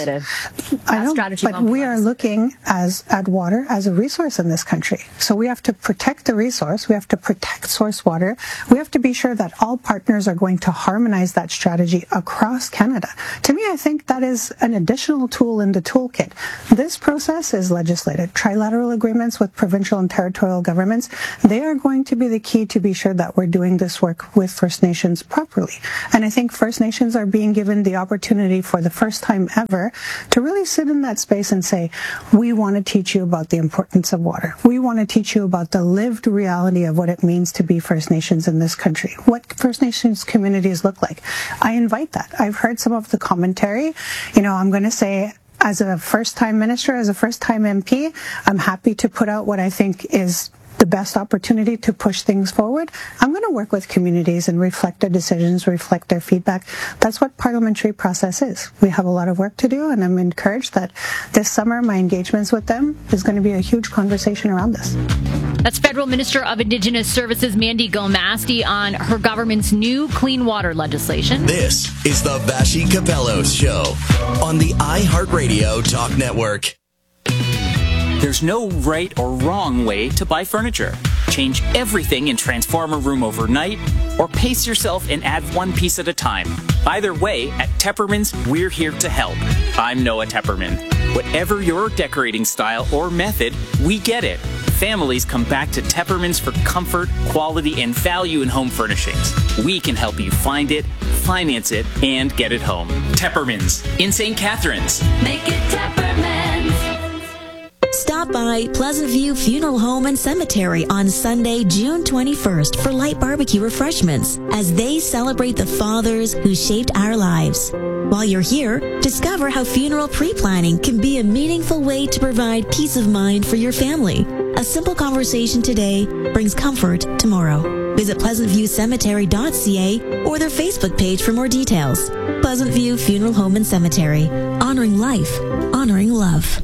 I know, but we are looking as at water as a resource in this country. So we have to protect the resource. We have to protect source water. We have to be sure that all partners are going to harmonize that strategy across Canada. To me, I think that is an additional tool in the toolkit. This process is legislated. Trilateral agreements with provincial and territorial governments, they are going to be the key to be sure that we're doing this work with First Nations properly. And I think First Nations are being given the opportunity for the first time ever to really sit in that space and say, we want to teach you about the importance of water. We want to teach you about the lived reality of what it means to be First Nations in this country, what First Nations communities look like. I invite that. I've heard some of the commentary. You know, I'm going to say, as a first-time minister, as a first-time M P, I'm happy to put out what I think is the best opportunity to push things forward. I'm going to work with communities and reflect their decisions, reflect their feedback. That's what parliamentary process is. We have a lot of work to do, and I'm encouraged that this summer my engagements with them is going to be a huge conversation around this. That's Federal Minister of Indigenous Services Mandy Gilmasti on her government's new clean water legislation. This is the Vashi Capello Show on the iHeartRadio Talk Network. There's no right or wrong way to buy furniture. Change everything and transform a room overnight, or pace yourself and add one piece at a time. Either way, at Tepperman's, we're here to help. I'm Noah Tepperman. Whatever your decorating style or method, we get it. Families come back to Tepperman's for comfort, quality, and value in home furnishings. We can help you find it, finance it, and get it home. Tepperman's in Saint Catharines. Make it Tepperman's. Stop by Pleasant View Funeral Home and Cemetery on Sunday, June twenty-first for light barbecue refreshments as they celebrate the fathers who shaped our lives. While you're here, discover how funeral pre-planning can be a meaningful way to provide peace of mind for your family. A simple conversation today brings comfort tomorrow. Visit pleasant view cemetery dot c a or their Facebook page for more details. Pleasant View Funeral Home and Cemetery, honoring life, honoring love.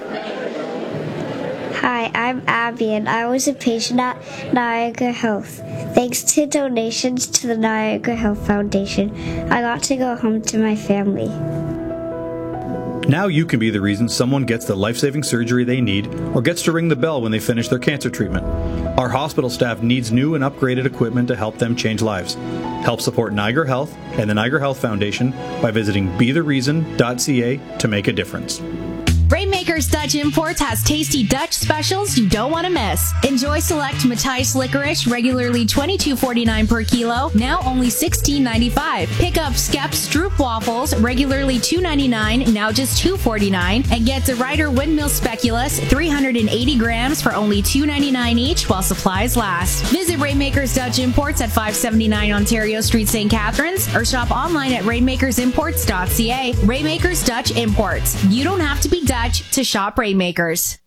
Hi, I'm Abby, and I was a patient at Niagara Health. Thanks to donations to the Niagara Health Foundation, I got to go home to my family. Now you can be the reason someone gets the life-saving surgery they need or gets to ring the bell when they finish their cancer treatment. Our hospital staff needs new and upgraded equipment to help them change lives. Help support Niagara Health and the Niagara Health Foundation by visiting be the reason dot c a to make a difference. Rainmakers Dutch Imports has tasty Dutch specials you don't want to miss. Enjoy select Matthijs licorice, regularly twenty-two forty-nine per kilo, now only sixteen ninety-five. Pick up Skep Stroop waffles, regularly two ninety-nine, now just two forty-nine, and get the Ryder Windmill Speculoos, three hundred eighty grams for only two ninety-nine each while supplies last. Visit Rainmakers Dutch Imports at five seventy-nine Ontario Street, Saint Catharines, or shop online at rainmakers imports dot c a. Rainmakers Dutch Imports. You don't have to be Dutch to shop Rainmakers.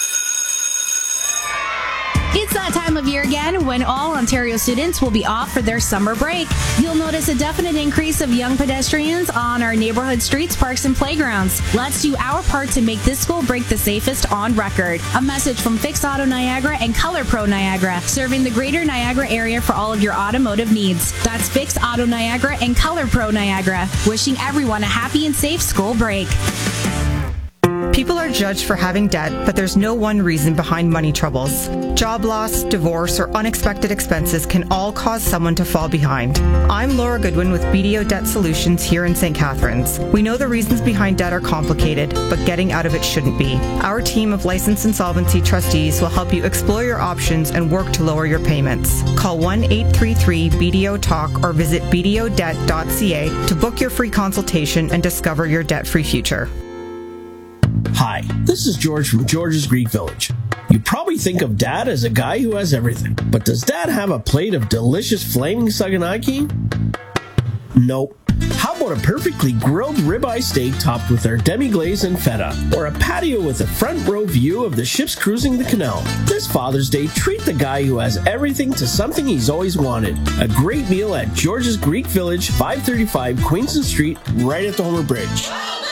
It's that time of year again when all Ontario students will be off for their summer break. You'll notice a definite increase of young pedestrians on our neighborhood streets, parks, and playgrounds. Let's do our part to make this school break the safest on record. A message from Fix Auto Niagara and Color Pro Niagara, serving the greater Niagara area for all of your automotive needs. That's Fix Auto Niagara and Color Pro Niagara, wishing everyone a happy and safe school break. People are judged for having debt, but there's no one reason behind money troubles. Job loss, divorce, or unexpected expenses can all cause someone to fall behind. I'm Laura Goodwin with B D O Debt Solutions here in Saint Catharines. We know the reasons behind debt are complicated, but getting out of it shouldn't be. Our team of licensed insolvency trustees will help you explore your options and work to lower your payments. Call one eight three three B D O talk or visit b d o debt dot c a to book your free consultation and discover your debt-free future. Hi, this is George from George's Greek Village. You probably think of Dad as a guy who has everything, but does Dad have a plate of delicious flaming saganaki? Nope. How about a perfectly grilled ribeye steak topped with our demi-glaze and feta, or a patio with a front row view of the ships cruising the canal? This Father's Day, treat the guy who has everything to something he's always wanted. A great meal at George's Greek Village, five thirty-five Queenston Street, right at the Homer Bridge.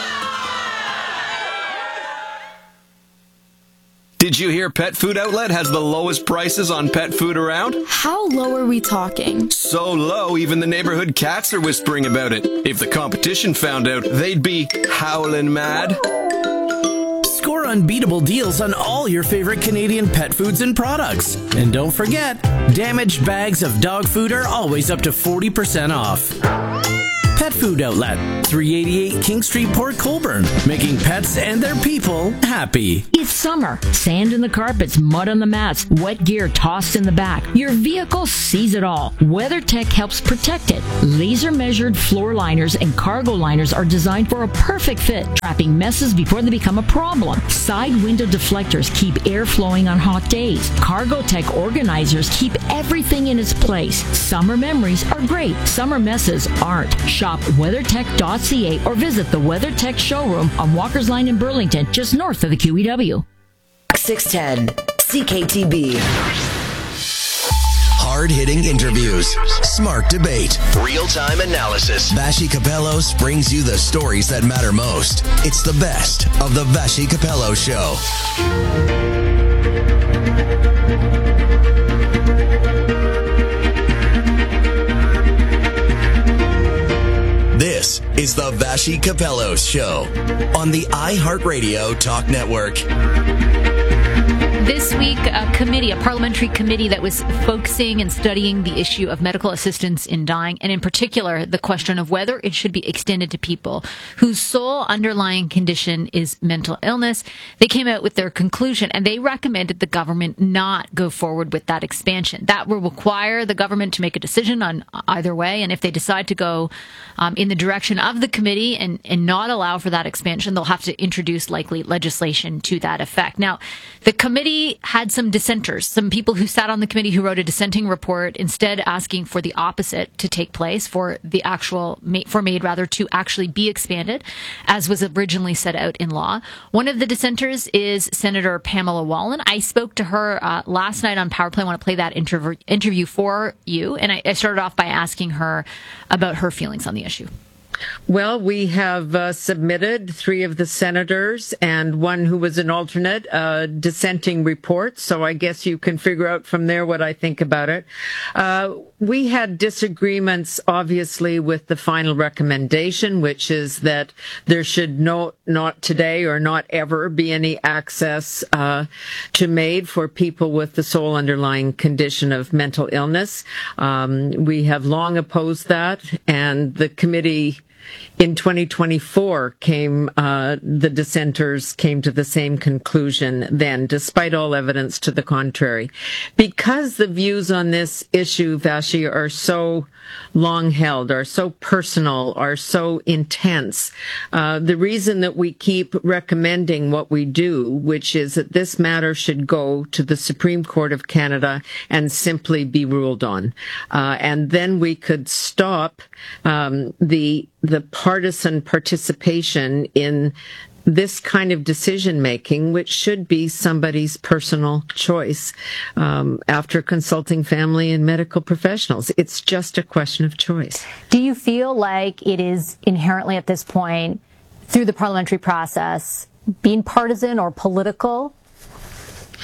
Did you hear Pet Food Outlet has the lowest prices on pet food around? How low are we talking? So low, even the neighborhood cats are whispering about it. If the competition found out, they'd be howling mad. Score unbeatable deals on all your favorite Canadian pet foods and products. And don't forget, damaged bags of dog food are always up to forty percent off. Pet Food Outlet, three eighty-eight King Street, Port Colborne, making pets and their people happy. It's summer. Sand in the carpets, mud on the mats, wet gear tossed in the back. Your vehicle sees it all. WeatherTech helps protect it. Laser measured floor liners and cargo liners are designed for a perfect fit, trapping messes before they become a problem. Side window deflectors keep air flowing on hot days. CargoTech organizers keep everything in its place. Summer memories are great. Summer messes aren't. Shop weathertech dot c a or visit the WeatherTech showroom on Walker's Line in Burlington, just north of the Q E W. six ten C K T B. Hard-hitting interviews, smart debate, real-time analysis. Vashi Kapelos brings you the stories that matter most. It's the best of the Vashi Kapelos Show. This is the Vashi Kapelos Show on the iHeartRadio Talk Network. This week, a committee, a parliamentary committee that was focusing and studying the issue of medical assistance in dying, and in particular, the question of whether it should be extended to people whose sole underlying condition is mental illness. They came out with their conclusion, and they recommended the government not go forward with that expansion. That will require the government to make a decision on either way, and if they decide to go um, in the direction of the committee and, and not allow for that expansion, they'll have to introduce likely legislation to that effect. Now, the committee had some dissenters, some people who sat on the committee who wrote a dissenting report, instead asking for the opposite to take place, for the actual, for MAID rather, to actually be expanded, as was originally set out in law. One of the dissenters is Senator Pamela Wallin. I spoke to her uh, last night on Power Play. I want to play that interv- interview for you, and I, I started off by asking her about her feelings on the issue. Well, we have uh, submitted three of the senators and one who was an alternate uh, dissenting report. So I guess you can figure out from there what I think about it. Uh, we had disagreements, obviously, with the final recommendation, which is that there should no, not today or not ever be any access uh, to MAID for people with the sole underlying condition of mental illness. Um, we have long opposed that, and the committee in twenty twenty-four came, uh, the dissenters came to the same conclusion then, despite all evidence to the contrary. Because the views on this issue, Vashi, are so long held, are so personal, are so intense, uh, the reason that we keep recommending what we do, which is that this matter should go to the Supreme Court of Canada and simply be ruled on. Uh, and then we could stop, um, the, the partisan participation in this kind of decision making, which should be somebody's personal choice um, after consulting family and medical professionals. It's just a question of choice. Do you feel like it is inherently at this point, through the parliamentary process, being partisan or political?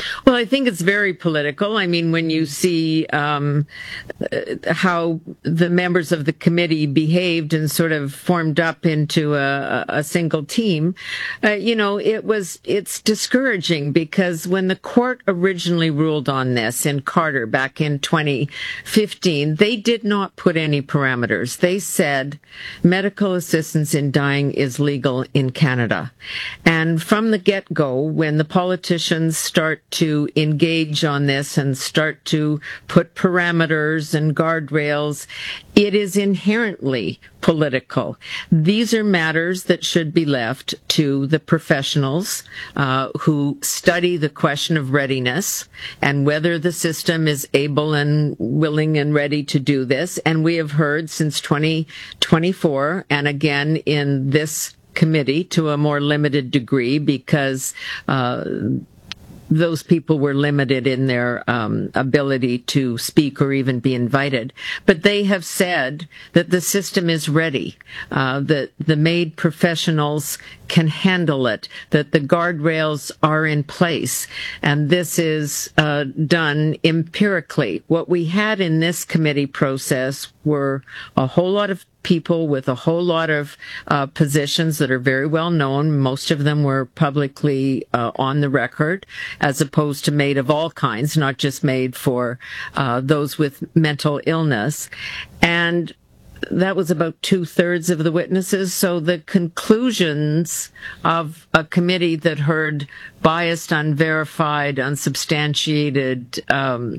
Well, I think it's very political. I mean, when you see um, how the members of the committee behaved and sort of formed up into a, a single team, uh, you know, it was it's discouraging because when the court originally ruled on this in Carter back in twenty fifteen, they did not put any parameters. They said medical assistance in dying is legal in Canada. And from the get-go, when the politicians start to engage on this and start to put parameters and guardrails, it is inherently political. These are matters that should be left to the professionals uh, who study the question of readiness and whether the system is able and willing and ready to do this. And we have heard since twenty twenty-four, and again in this committee to a more limited degree because uh, those people were limited in their um, ability to speak or even be invited. But they have said that the system is ready, uh, that the MAID professionals can handle it, that the guardrails are in place, and this is uh, done empirically. What we had in this committee process were a whole lot of people with a whole lot of uh, positions that are very well known. Most of them were publicly uh, on the record, as opposed to MAID of all kinds, not just MAID for uh, those with mental illness. And that was about two-thirds of the witnesses. So the conclusions of a committee that heard biased, unverified, unsubstantiated um,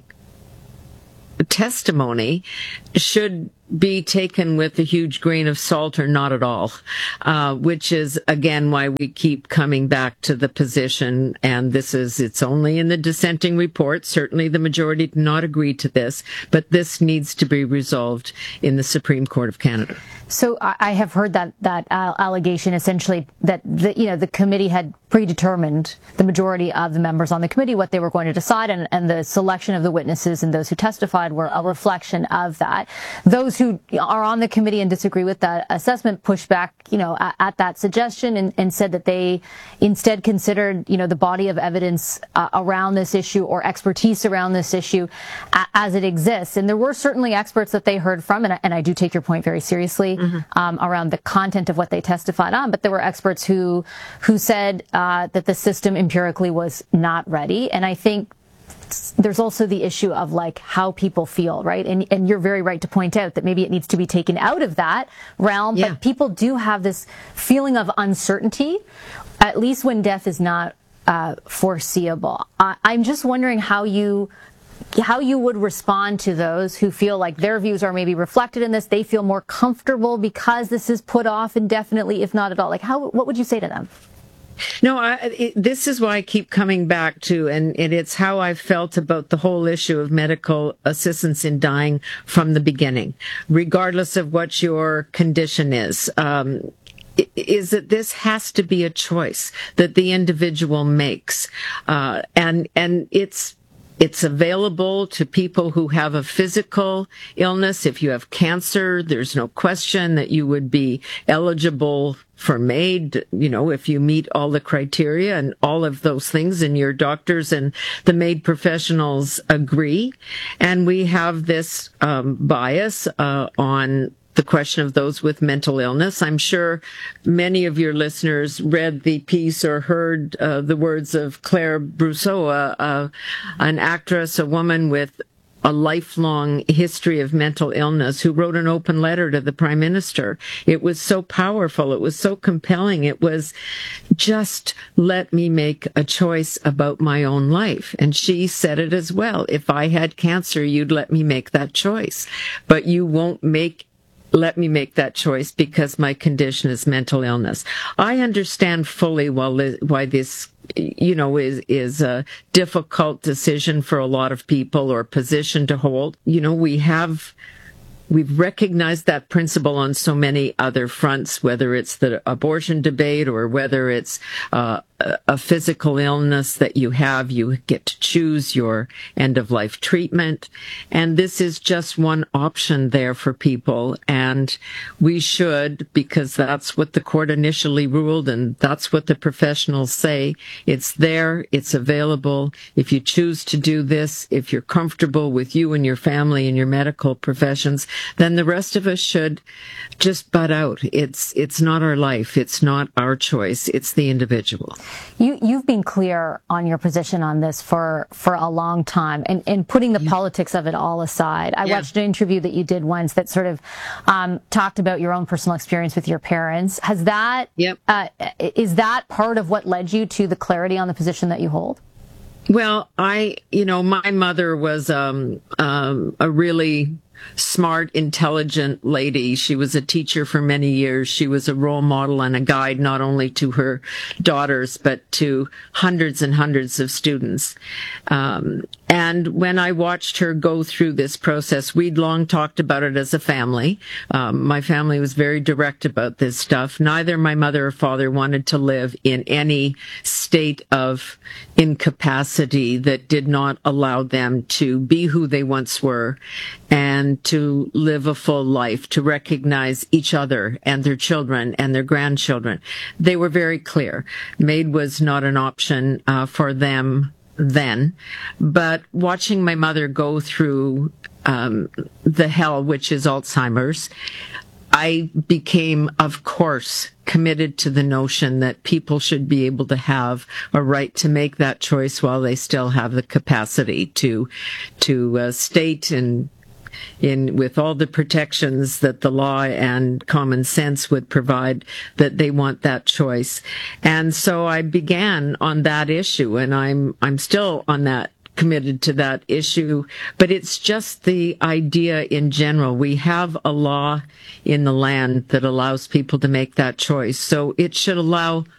testimony should be taken with a huge grain of salt or not at all, uh, which is, again, why we keep coming back to the position. And this is, it's only in the dissenting report. Certainly the majority did not agree to this, but this needs to be resolved in the Supreme Court of Canada. So I have heard that that allegation essentially that the, you know, the committee had predetermined, the majority of the members on the committee, what they were going to decide, and, and the selection of the witnesses and those who testified were a reflection of that. Those who are on the committee and disagree with that assessment pushed back, you know, at, at that suggestion and, and said that they instead considered, you know, the body of evidence uh, around this issue or expertise around this issue a, as it exists. And there were certainly experts that they heard from, and I, and I do take your point very seriously. Mm-hmm. um, around the content of what they testified on, but there were experts who who said uh, that the system empirically was not ready. And I think there's also the issue of like how people feel, right? And and you're very right to point out that maybe it needs to be taken out of that realm, yeah. But people do have this feeling of uncertainty, at least when death is not uh, foreseeable. I, I'm just wondering how you how you would respond to those who feel like their views are maybe reflected in this. They feel more comfortable because this is put off indefinitely, if not at all. Like, how? What would you say to them? No, I, it, this is why I keep coming back to, and, and it's how I felt about the whole issue of medical assistance in dying from the beginning, regardless of what your condition is. Um, is that this has to be a choice that the individual makes, uh, and and it's. It's available to people who have a physical illness. If you have cancer, there's no question that you would be eligible for MAID, you know, if you meet all the criteria and all of those things, and your doctors and the MAID professionals agree. And we have this um, bias uh, on the question of those with mental illness. I'm sure many of your listeners read the piece or heard uh, the words of Claire Brousseau, uh, uh, an actress, a woman with a lifelong history of mental illness, who wrote an open letter to the Prime Minister. It was so powerful. It was so compelling. It was just, let me make a choice about my own life. And she said it as well. If I had cancer, you'd let me make that choice. But you won't make let me make that choice because my condition is mental illness. I understand fully why this, you know, is, is a difficult decision for a lot of people or position to hold. You know, we have we've recognized that principle on so many other fronts, whether it's the abortion debate or whether it's uh, a physical illness that you have, you get to choose your end-of-life treatment. And this is just one option there for people. And we should, because that's what the court initially ruled, and that's what the professionals say. It's there, it's available. If you choose to do this, if you're comfortable with you and your family and your medical professions, then the rest of us should just butt out. It's, it's not our life. It's not our choice. It's the individual. You, you've been clear on your position on this for, for a long time, and, and putting the yeah. politics of it all aside. I yeah. watched an interview that you did once that sort of um, talked about your own personal experience with your parents. Has that, yep. uh, is that part of what led you to the clarity on the position that you hold? Well, I, you know, my mother was um, um, a really smart, intelligent lady. She was a teacher for many years. She was a role model and a guide not only to her daughters, but to hundreds and hundreds of students. Um, and when I watched her go through this process, we'd long talked about it as a family. Um, my family was very direct about this stuff. Neither my mother or father wanted to live in any state of incapacity that did not allow them to be who they once were and to live a full life, to recognize each other and their children and their grandchildren. They were very clear. MAID was not an option uh, for them then. But watching my mother go through um, the hell, which is Alzheimer's, I became, of course, committed to the notion that people should be able to have a right to make that choice while they still have the capacity to, to uh, state and in with all the protections that the law and common sense would provide, that they want that choice. And so I began on that issue, and I'm I'm still on that, committed to that issue. But it's just the idea in general. We have a law in the land that allows people to make that choice. So it should allow